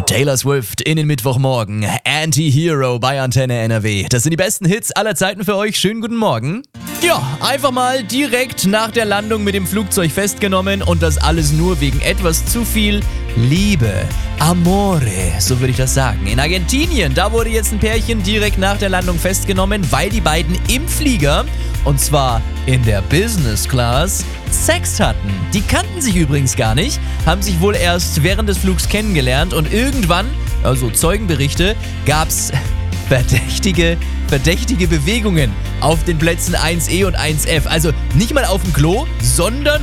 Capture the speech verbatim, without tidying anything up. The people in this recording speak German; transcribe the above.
Taylor Swift in den Mittwochmorgen. Anti-Hero bei Antenne N R W. Das sind die besten Hits aller Zeiten für euch. Schönen guten Morgen. Ja, einfach mal direkt nach der Landung mit dem Flugzeug festgenommen und das alles nur wegen etwas zu viel Liebe. Amore, so würde ich das sagen. In Argentinien, da wurde jetzt ein Pärchen direkt nach der Landung festgenommen, weil die beiden im Flieger, und zwar in der Business Class, Sex hatten. Die kannten sich übrigens gar nicht, haben sich wohl erst während des Flugs kennengelernt und irgendwann, also Zeugenberichte, gab's verdächtige, verdächtige Bewegungen auf den Plätzen eins E und eins F. Also nicht mal auf dem Klo, sondern